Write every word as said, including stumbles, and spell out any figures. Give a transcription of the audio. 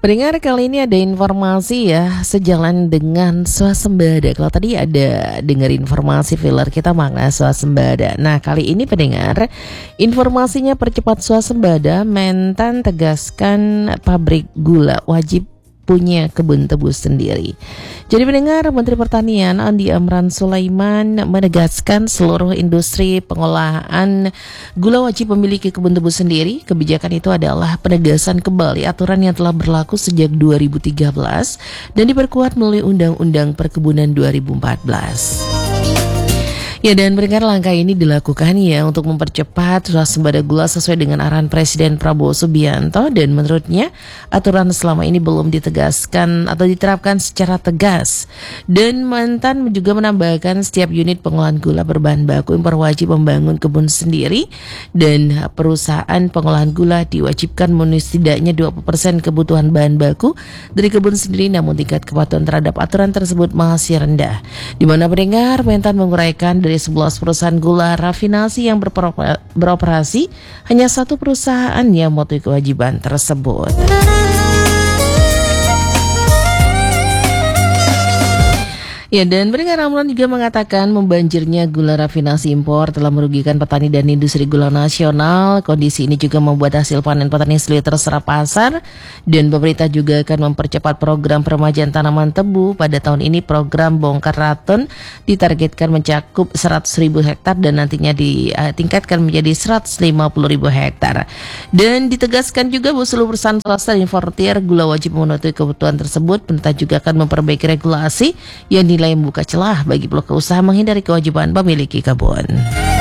Pendengar, kali ini ada informasi ya sejalan dengan swasembada. Kalau tadi ada dengar informasi filler kita makna swasembada. Nah, kali ini pendengar, informasinya percepat swasembada. Mentan tegaskan pabrik gula wajib punya kebun tebu sendiri. Jadi pendengar, Menteri Pertanian Andi Amran Sulaiman menegaskan seluruh industri pengolahan gula wajib memiliki kebun tebu sendiri. Kebijakan itu adalah penegasan kembali aturan yang telah berlaku sejak dua ribu tiga belas dan diperkuat melalui Undang-Undang Perkebunan dua ribu empat belas. Ya, dan pendengar, langkah ini dilakukan ya untuk mempercepat swasembada gula sesuai dengan arahan Presiden Prabowo Subianto, dan menurutnya aturan selama ini belum ditegaskan atau diterapkan secara tegas. Dan Mentan juga menambahkan setiap unit pengolahan gula berbahan baku impor wajib membangun kebun sendiri, dan perusahaan pengolahan gula diwajibkan memenuhi setidaknya dua puluh persen kebutuhan bahan baku dari kebun sendiri, namun tingkat kepatuhan terhadap aturan tersebut masih rendah. Di mana pendengar, Mentan menguraikan dari sebelas perusahaan gula rafinasi yang beroperasi, hanya satu perusahaan yang mematuhi kewajiban tersebut. Ya, dan pendengar, Amran juga mengatakan membanjirnya gula rafinasi impor telah merugikan petani dan industri gula nasional. Kondisi ini juga membuat hasil panen petani sulit terserap pasar, dan pemerintah juga akan mempercepat program peremajaan tanaman tebu. Pada tahun ini program bongkar raton ditargetkan mencakup seratus ribu hektar dan nantinya ditingkatkan menjadi seratus lima puluh ribu hektar. Dan ditegaskan juga bahwa seluruh perusahaan swasta dan importir gula wajib memenuhi kebutuhan tersebut. Pemerintah juga akan memperbaiki regulasi yang nilai membuka celah bagi pelaku usaha menghindari kewajiban memiliki kebun.